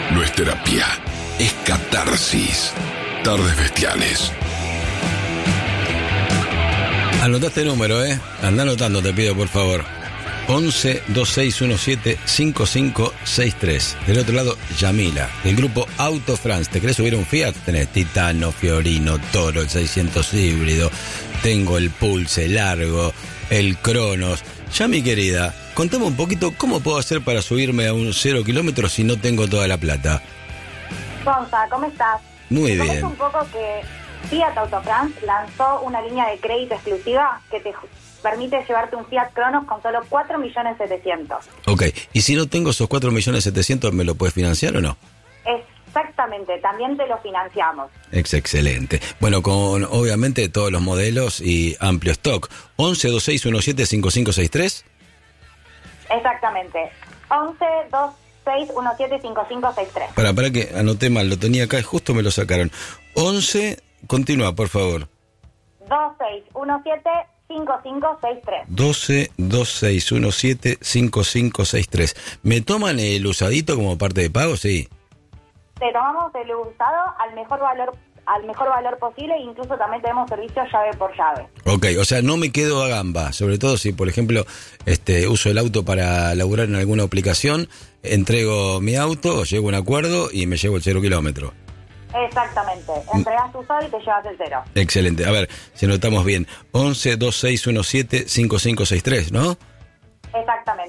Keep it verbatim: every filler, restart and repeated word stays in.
No es terapia, es catarsis. Tardes Bestiales. Anotaste el número, ¿eh? Andá anotando, te pido, por favor. once, veintiséis diecisiete, cincuenta y cinco sesenta y tres. Del otro lado, Yamila, del grupo Auto France. ¿Te querés subir a un Fiat? Tenés Titano, Fiorino, Toro, el seiscientos híbrido. Tengo el Pulse largo, el Cronos. Ya, mi querida, contame un poquito cómo puedo hacer para subirme a un cero kilómetros si no tengo toda la plata. Gonza, ¿cómo estás? Muy Te bien. comento un poco que Fiat Auto France lanzó una línea de crédito exclusiva que te permite llevarte un Fiat Cronos con solo cuatro millones setecientos. Ok, y si no tengo esos cuatro millones setecientos, ¿me lo puedes financiar o no? Exactamente, también te lo financiamos. Es excelente. Bueno, con obviamente todos los modelos y amplio stock. once, veintiséis diecisiete, cincuenta y cinco sesenta y tres. Exactamente. once, veintiséis diecisiete, cincuenta y cinco sesenta y tres. Para, para que anoté mal, lo tenía acá y justo me lo sacaron. once, continúa, por favor. veintiséis diecisiete, cincuenta y cinco sesenta y tres. doce, veintiséis diecisiete, cincuenta y cinco sesenta y tres. ¿Me toman el usadito como parte de pago? Sí. Te tomamos el usado al mejor valor al mejor valor posible e incluso también tenemos servicio llave por llave. Ok, o sea, no me quedo a gamba, sobre todo si, por ejemplo, este, uso el auto para laburar en alguna aplicación, entrego mi auto, llego a un acuerdo y me llevo el cero kilómetro. Exactamente, entregas tu usado y te llevas el cero. Excelente, a ver, si anotamos bien, once, veintiséis diecisiete, cincuenta y cinco sesenta y tres, ¿no? Exactamente.